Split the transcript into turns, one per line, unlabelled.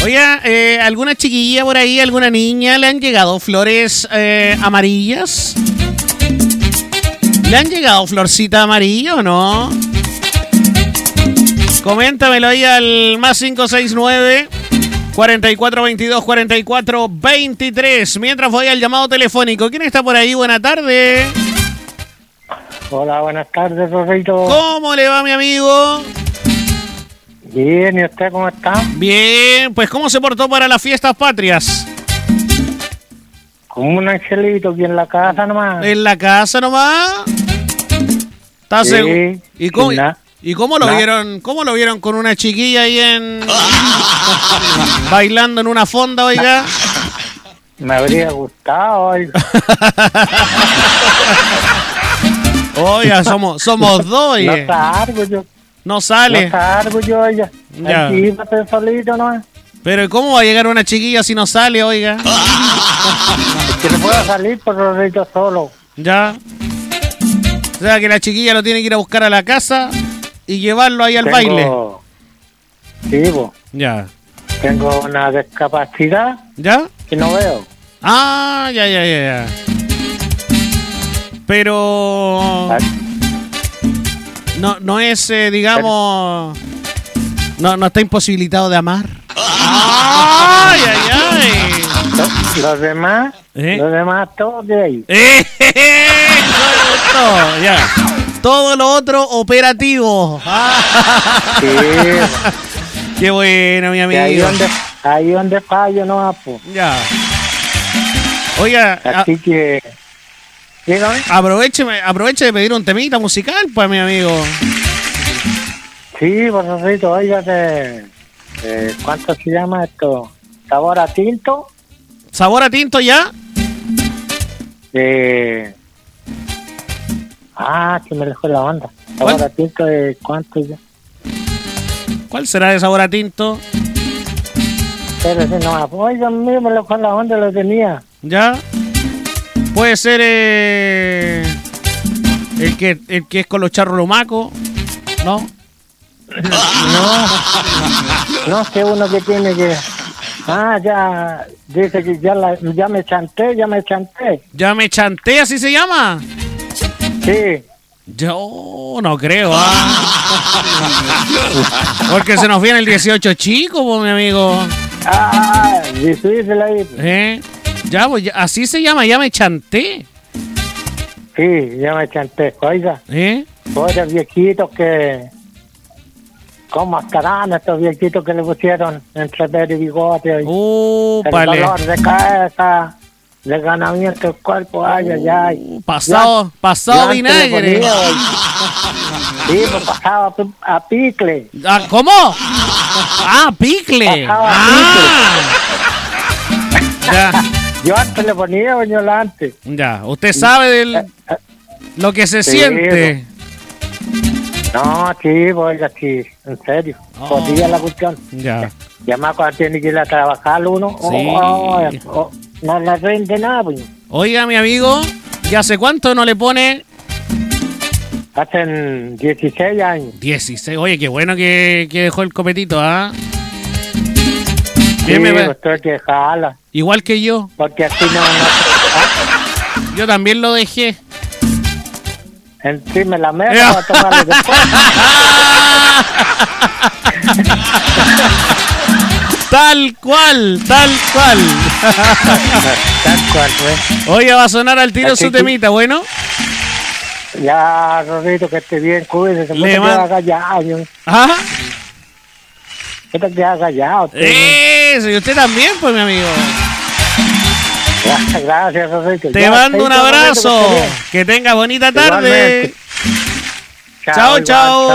Oye, ¿alguna chiquilla por ahí, alguna niña, le han llegado flores amarillas? ¿Le han llegado florcita amarilla o no? Coméntamelo ahí al más 569 4422 4423. Mientras voy al llamado telefónico. ¿Quién está por ahí? Buenas tardes.
Hola, buenas tardes, Rorrito.
¿Cómo le va, mi amigo?
Bien, ¿y usted cómo está?
Bien, pues ¿cómo se portó para las fiestas patrias?
Como un angelito aquí en la casa nomás.
¿En la casa nomás? ¿Está
Sí,
seguro? ¿Y cómo lo
Nah.
vieron? ¿Cómo lo vieron con una chiquilla ahí bailando en una fonda, oiga?
Me habría gustado, oiga.
Oiga, somos dos, oye.
No salgo yo.
No sale.
No salgo yo, oiga.
Ya.
Aquí va a estar solito, ¿no?
Pero ¿cómo va a llegar una chiquilla si no sale, oiga?
Es que no puedo salir por Rorrito solo.
Ya. O sea que la chiquilla lo tiene que ir a buscar a la casa y llevarlo ahí al baile.
Sí, po.
Ya.
Tengo una discapacidad
¿Ya?
que no veo.
Ah, ya. Pero no es, digamos, no está imposibilitado de amar. Ay.
Los demás,
¿Eh?
los demás todos de ahí.
Todo, ya. Todo lo otro operativo.
Sí,
Qué bueno, mi
que
amigo.
ahí donde fallo no po.
Ya. Oiga,
Así que dígame.
aproveche de pedir un temita musical, pues, mi amigo.
Sí, por favor, oiga, ¿cuánto se llama esto? ¿Sabor a tinto?
¿Sabor a tinto ya?
Que me dejó la onda. Sabor
¿Cuál?
a tinto de cuánto ya.
¿Cuál será de sabor a tinto?
Pero si no, oiga, mío, me dejó la onda, lo tenía.
¿Ya? Puede ser el que es con los charros lumacos, ¿no?
No sé, uno que tiene que... ya, dice que ya me chanté.
¿Ya me chanté, así se llama?
Sí.
Yo no creo, porque se nos viene el 18 chico, pues, mi amigo.
Difícil ahí.
Ya, pues, así se llama, ya me chanté.
Sí, ya me chanté. Oiga, oiga, viejitos que... ¿Cómo estarán estos viejitos que le pusieron entre pelo y bigote? El dolor de cabeza, desganamiento del cuerpo, ay.
Pasado vinagre.
Sí, pues pasaba a picle.
¿Cómo? Picle. Ya.
Yo antes le ponía bañolante.
Ya, usted sabe lo que se siente.
No, sí, oiga, sí, en serio. Podía la cuestión.
Ya.
Y además cuando tiene que ir a trabajar uno, no le rinde nada, pues.
Oiga, mi amigo, ¿y hace cuánto no le pone?
Hacen 16 años.
16, oye, qué bueno que dejó el copetito, ¿ah?
Sí, estoy que jala.
Igual que yo.
Porque así no.
Yo también lo dejé.
Encima la mesa va a tomarlo después.
Tal cual.
Tal cual, pues.
Oye, va a sonar al tiro
Así
su
que...
temita, ¿bueno?
Ya, Rorrito, que esté bien, cuídese. No te quedas callado.
¿Ah?
No te quedas callado.
Eso, y usted también, pues, mi amigo.
Gracias, Rorrito.
Te mando un abrazo. Que tenga bonita tarde.
Chao.